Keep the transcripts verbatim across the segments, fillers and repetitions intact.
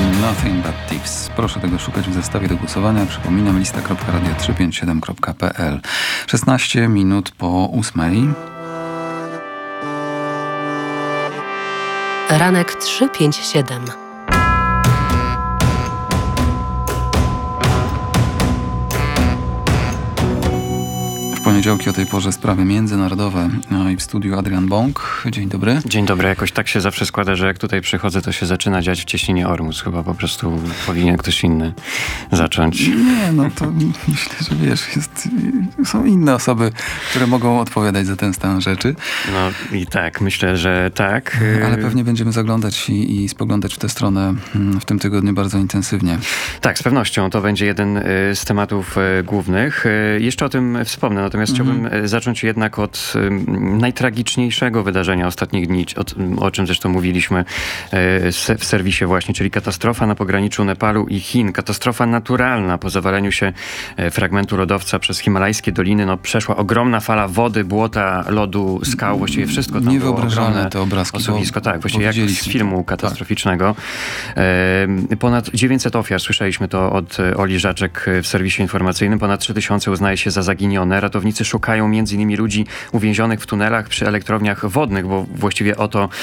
Nothing but tips. Proszę tego szukać w zestawie do głosowania. Przypominam, lista kropka radio trzysta pięćdziesiąt siedem kropka p l. szesnaście minut po ósmej. Ranek trzysta pięćdziesiąt siedem. W poniedziałki o tej porze sprawy międzynarodowe. No i w studiu Adrian Bąk. Dzień dobry. Dzień dobry. Jakoś tak się zawsze składa, że jak tutaj przychodzę, to się zaczyna dziać w cieśninie Ormus. Chyba po prostu powinien ktoś inny zacząć. Nie, no to myślę, że wiesz, jest, są inne osoby, które mogą odpowiadać za ten stan rzeczy. No i tak, myślę, że tak. Ale pewnie będziemy zaglądać i, i spoglądać w tę stronę w tym tygodniu bardzo intensywnie. Tak, z pewnością. To będzie jeden z tematów głównych. Jeszcze o tym wspomnę. Natomiast mhm. chciałbym zacząć jednak od um, najtragiczniejszego wydarzenia ostatnich dni, o, o czym zresztą mówiliśmy e, w serwisie właśnie, czyli katastrofa na pograniczu Nepalu i Chin. Katastrofa naturalna. Po zawaleniu się e, fragmentu lodowca przez himalajskie doliny no, przeszła ogromna fala wody, błota, lodu, skał, właściwie wszystko tam niewyobrażalne te obrazki. Osobisko, tak, właściwie jak z filmu katastroficznego. E, ponad dziewięćset ofiar, słyszeliśmy to od Oli Żaczek w serwisie informacyjnym. Ponad trzy tysiące uznaje się za zaginione. Ratownicy szukają między innymi ludzi uwięzionych w tunelach przy elektrowniach wodnych, bo właściwie o to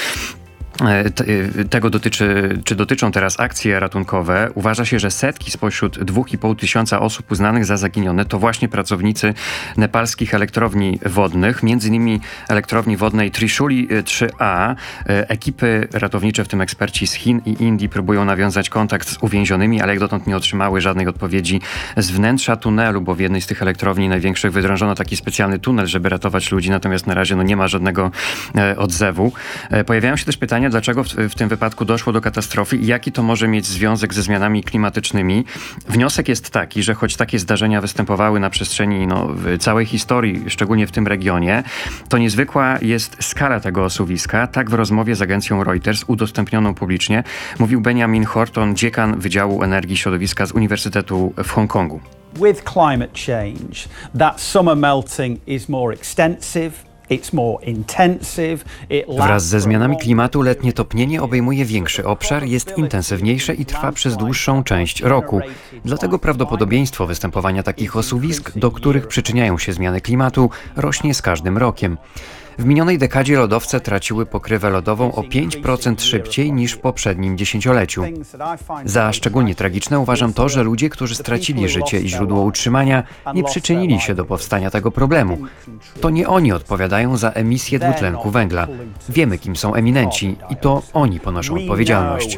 tego dotyczy, czy dotyczą teraz akcje ratunkowe. Uważa się, że setki spośród dwóch i pół tysiąca osób uznanych za zaginione to właśnie pracownicy nepalskich elektrowni wodnych, między innymi elektrowni wodnej Trishuli trzy A. Ekipy ratownicze, w tym eksperci z Chin i Indii, próbują nawiązać kontakt z uwięzionymi, ale jak dotąd nie otrzymały żadnej odpowiedzi z wnętrza tunelu, bo w jednej z tych elektrowni największych wydrążono taki specjalny tunel, żeby ratować ludzi, natomiast na razie no, nie ma żadnego e, odzewu. E, pojawiają się też pytania, dlaczego w, w tym wypadku doszło do katastrofy i jaki to może mieć związek ze zmianami klimatycznymi. Wniosek jest taki, że choć takie zdarzenia występowały na przestrzeni no, całej historii, szczególnie w tym regionie, to niezwykła jest skala tego osuwiska. Tak w rozmowie z agencją Reuters udostępnioną publicznie mówił Benjamin Horton, dziekan Wydziału Energii i Środowiska z Uniwersytetu w Hongkongu. With climate change, that summer melting is more extensive. Wraz ze zmianami klimatu letnie topnienie obejmuje większy obszar, jest intensywniejsze i trwa przez dłuższą część roku. Dlatego prawdopodobieństwo występowania takich osuwisk, do których przyczyniają się zmiany klimatu, rośnie z każdym rokiem. W minionej dekadzie lodowce traciły pokrywę lodową o pięć procent szybciej niż w poprzednim dziesięcioleciu. Za szczególnie tragiczne uważam to, że ludzie, którzy stracili życie i źródło utrzymania, nie przyczynili się do powstania tego problemu. To nie oni odpowiadają za emisję dwutlenku węgla. Wiemy, kim są eminenci i to oni ponoszą odpowiedzialność.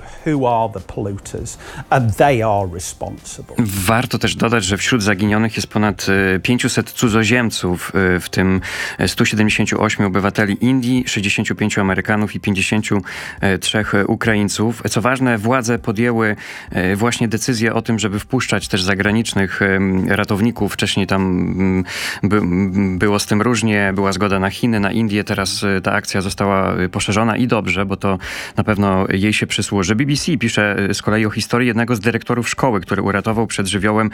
Warto też dodać, że wśród zaginionych jest ponad pięciuset cudzoziemców, w tym stu siedemdziesięciu ośmiu obywateli Indii, sześćdziesięciu pięciu Amerykanów i pięćdziesięciu trzech Ukraińców. Co ważne, władze podjęły właśnie decyzję o tym, żeby wpuszczać też zagranicznych ratowników. Wcześniej tam by, było z tym różnie, była zgoda na Chiny, na Indię. Teraz ta akcja została poszerzona i dobrze, bo to na pewno jej się przysłuży. B B C pisze z kolei o historii jednego z dyrektorów szkoły, który uratował przed żywiołem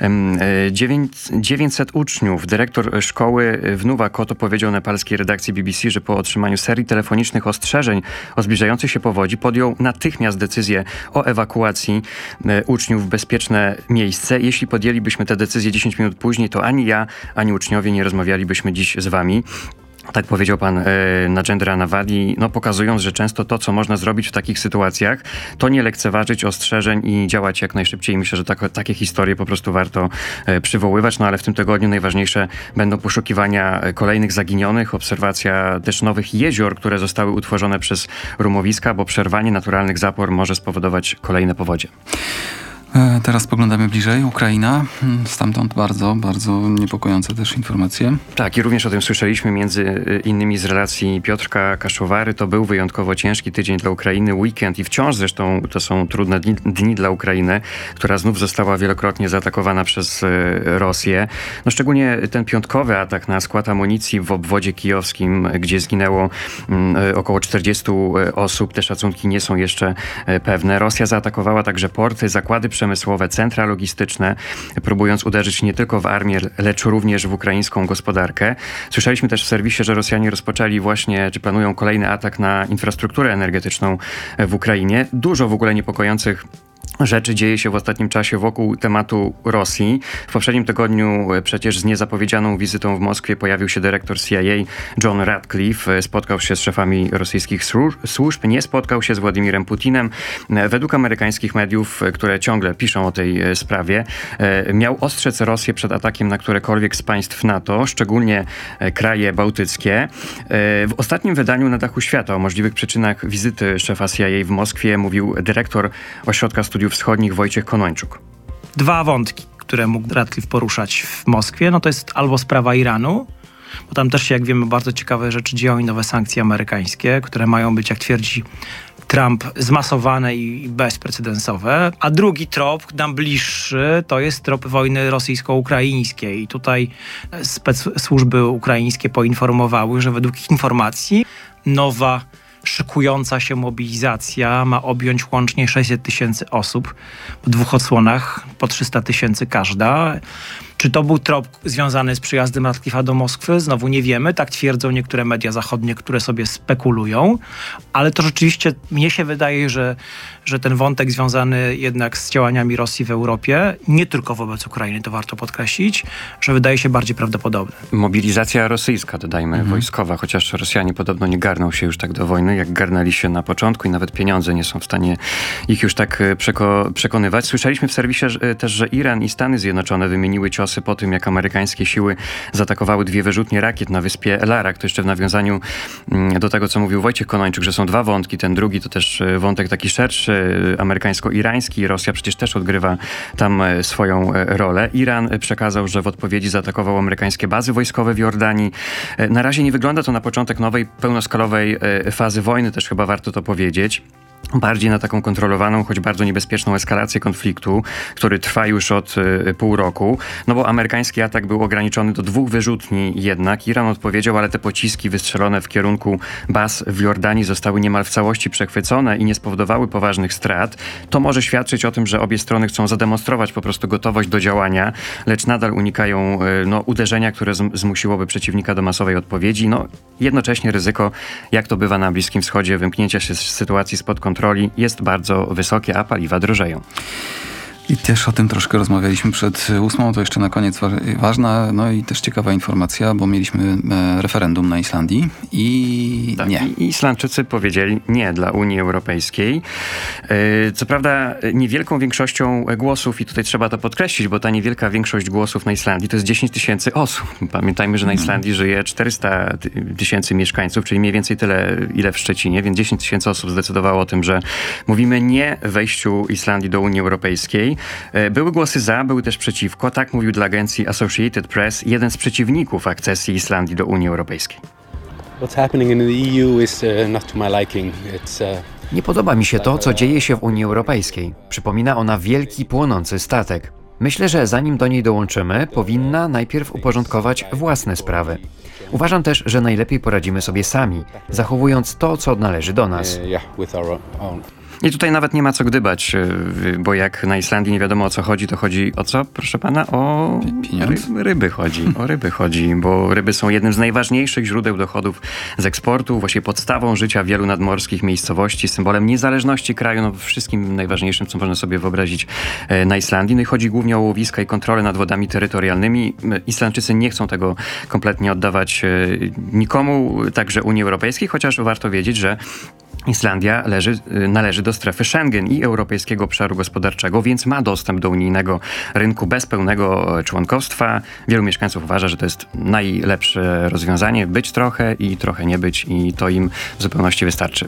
dziewięćset uczniów. Dyrektor szkoły w Nuwakot powiedział nepalskiej redakcji B B C, że po otrzymaniu serii telefonicznych ostrzeżeń o zbliżającej się powodzi podjął natychmiast decyzję o ewakuacji e, uczniów w bezpieczne miejsce. Jeśli podjęlibyśmy tę decyzję dziesięć minut później, to ani ja, ani uczniowie nie rozmawialibyśmy dziś z wami. Tak powiedział pan e, Najendra Nawadi, no pokazując, że często to, co można zrobić w takich sytuacjach, to nie lekceważyć ostrzeżeń i działać jak najszybciej. Myślę, że tak, takie historie po prostu warto e, przywoływać, no ale w tym tygodniu najważniejsze będą poszukiwania kolejnych zaginionych, obserwacja też nowych jezior, które zostały utworzone przez rumowiska, bo przerwanie naturalnych zapor może spowodować kolejne powodzie. Teraz spoglądamy bliżej. Ukraina. Stamtąd bardzo, bardzo niepokojące też informacje. Tak, i również o tym słyszeliśmy między innymi z relacji Piotrka Kaszowary. To był wyjątkowo ciężki tydzień dla Ukrainy, weekend i wciąż zresztą to są trudne dni, dni dla Ukrainy, która znów została wielokrotnie zaatakowana przez Rosję. No szczególnie ten piątkowy atak na skład amunicji w obwodzie kijowskim, gdzie zginęło mm, około czterdziestu osób. Te szacunki nie są jeszcze pewne. Rosja zaatakowała także porty, zakłady przemysłowe, centra logistyczne, próbując uderzyć nie tylko w armię, lecz również w ukraińską gospodarkę. Słyszeliśmy też w serwisie, że Rosjanie rozpoczęli właśnie, czy planują kolejny atak na infrastrukturę energetyczną w Ukrainie. Dużo w ogóle niepokojących rzeczy dzieje się w ostatnim czasie wokół tematu Rosji. W poprzednim tygodniu przecież z niezapowiedzianą wizytą w Moskwie pojawił się dyrektor C I A John Ratcliffe. Spotkał się z szefami rosyjskich służb, nie spotkał się z Władimirem Putinem. Według amerykańskich mediów, które ciągle piszą o tej sprawie, miał ostrzec Rosję przed atakiem na którekolwiek z państw NATO, szczególnie kraje bałtyckie. W ostatnim wydaniu Na dachu świata o możliwych przyczynach wizyty szefa C I A w Moskwie mówił dyrektor Ośrodka Studiów Wschodnich Wojciech Konończuk. Dwa wątki, które mógł Ratcliffe poruszać w Moskwie, no to jest albo sprawa Iranu, bo tam też się, jak wiemy, bardzo ciekawe rzeczy dzieją i nowe sankcje amerykańskie, które mają być, jak twierdzi Trump, zmasowane i bezprecedensowe. A drugi trop, nam bliższy, to jest trop wojny rosyjsko-ukraińskiej. I tutaj spec służby ukraińskie poinformowały, że według ich informacji nowa szykująca się mobilizacja ma objąć łącznie sześćset tysięcy osób w dwóch odsłonach, po trzysta tysięcy każda. Czy to był trop związany z przyjazdem Ratcliffe'a do Moskwy? Znowu nie wiemy. Tak twierdzą niektóre media zachodnie, które sobie spekulują. Ale to rzeczywiście mnie się wydaje, że, że ten wątek związany jednak z działaniami Rosji w Europie, nie tylko wobec Ukrainy, to warto podkreślić, że wydaje się bardziej prawdopodobny. Mobilizacja rosyjska, dodajmy, mhm. wojskowa, chociaż Rosjanie podobno nie garną się już tak do wojny, jak garnęli się na początku i nawet pieniądze nie są w stanie ich już tak przeko- przekonywać. Słyszeliśmy w serwisie też, że Iran i Stany Zjednoczone wymieniły ciosy po tym, jak amerykańskie siły zaatakowały dwie wyrzutnie rakiet na wyspie Larak. To jeszcze w nawiązaniu do tego, co mówił Wojciech Konończuk, że są dwa wątki. Ten drugi to też wątek taki szerszy, amerykańsko-irański. Rosja przecież też odgrywa tam swoją rolę. Iran przekazał, że w odpowiedzi zaatakował amerykańskie bazy wojskowe w Jordanii. Na razie nie wygląda to na początek nowej, pełnoskalowej fazy wojny, też chyba warto to powiedzieć. Bardziej na taką kontrolowaną, choć bardzo niebezpieczną eskalację konfliktu, który trwa już od y, pół roku. No bo amerykański atak był ograniczony do dwóch wyrzutni jednak. Iran odpowiedział, ale te pociski wystrzelone w kierunku baz w Jordanii zostały niemal w całości przechwycone i nie spowodowały poważnych strat. To może świadczyć o tym, że obie strony chcą zademonstrować po prostu gotowość do działania, lecz nadal unikają y, no, uderzenia, które z- zmusiłoby przeciwnika do masowej odpowiedzi. No, jednocześnie ryzyko, jak to bywa na Bliskim Wschodzie, wymknięcia się z sytuacji spod kontroli jest bardzo wysokie, a paliwa drożeją. I też o tym troszkę rozmawialiśmy przed ósmą, to jeszcze na koniec wa- ważna, no i też ciekawa informacja, bo mieliśmy e, referendum na Islandii i tak, nie. I Islandczycy powiedzieli nie dla Unii Europejskiej. E, co prawda niewielką większością głosów, i tutaj trzeba to podkreślić, bo ta niewielka większość głosów na Islandii to jest dziesięć tysięcy osób. Pamiętajmy, że na Islandii żyje czterysta tysięcy mieszkańców, czyli mniej więcej tyle, ile w Szczecinie, więc dziesięć tysięcy osób zdecydowało o tym, że mówimy nie wejściu Islandii do Unii Europejskiej. Były głosy za, były też przeciwko. Tak mówił dla agencji Associated Press jeden z przeciwników akcesji Islandii do Unii Europejskiej. What's happening in the E U is uh, not to my liking. It's uh... Nie podoba mi się to, co dzieje się w Unii Europejskiej. Przypomina ona wielki, płonący statek. Myślę, że zanim do niej dołączymy, powinna najpierw uporządkować własne sprawy. Uważam też, że najlepiej poradzimy sobie sami, zachowując to, co należy do nas. Uh, yeah, with our own. I tutaj nawet nie ma co gdybać, bo jak na Islandii nie wiadomo o co chodzi, to chodzi o co, proszę pana? O ry- ryby chodzi, o ryby chodzi, bo ryby są jednym z najważniejszych źródeł dochodów z eksportu, właśnie podstawą życia wielu nadmorskich miejscowości, symbolem niezależności kraju, no wszystkim najważniejszym, co można sobie wyobrazić na Islandii. No i chodzi głównie o łowiska i kontrolę nad wodami terytorialnymi. Islandczycy nie chcą tego kompletnie oddawać nikomu, także Unii Europejskiej, chociaż warto wiedzieć, że Islandia leży, należy do strefy Schengen i Europejskiego Obszaru Gospodarczego, więc ma dostęp do unijnego rynku bez pełnego członkostwa. Wielu mieszkańców uważa, że to jest najlepsze rozwiązanie. Być trochę i trochę nie być i to im w zupełności wystarczy.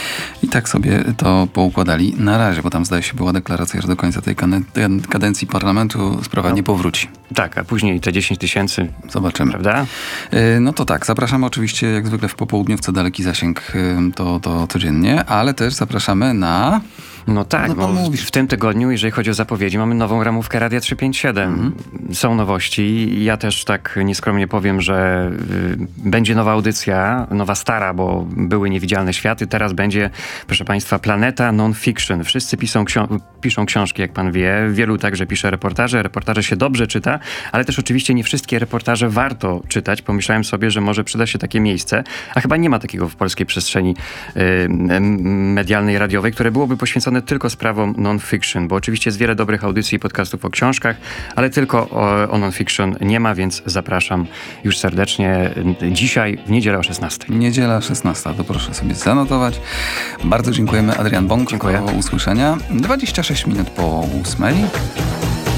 I tak sobie to poukładali na razie, bo tam zdaje się była deklaracja, że do końca tej kadencji parlamentu sprawa no. nie powróci. Tak, a później te dziesięć tysięcy. Zobaczymy. Prawda? No to tak, zapraszamy oczywiście jak zwykle w popołudniówce daleki zasięg to, to codziennie, ale też zapraszamy na... No tak, no, no, w, w tym tygodniu, jeżeli chodzi o zapowiedzi, mamy nową ramówkę Radia trzysta pięćdziesiąt siedem. Mhm. Są nowości. Ja też tak nieskromnie powiem, że y, będzie nowa audycja, nowa stara, bo były Niewidzialne Światy. Teraz będzie, proszę państwa, Planeta Non-Fiction. Wszyscy piszą, ksio- piszą książki, jak pan wie. Wielu także pisze reportaże. Reportaże się dobrze czyta, ale też oczywiście nie wszystkie reportaże warto czytać. Pomyślałem sobie, że może przyda się takie miejsce, a chyba nie ma takiego w polskiej przestrzeni y, medialnej, radiowej, które byłoby poświęcone poświęcone tylko sprawom non-fiction, bo oczywiście jest wiele dobrych audycji i podcastów o książkach, ale tylko o, o non-fiction nie ma, więc zapraszam już serdecznie dzisiaj w niedzielę o szesnastej. Niedziela szesnasta, to proszę sobie zanotować. Bardzo dziękujemy. Adrian Bąk. Dziękuję. Do usłyszenia. dwadzieścia sześć minut po ósmej.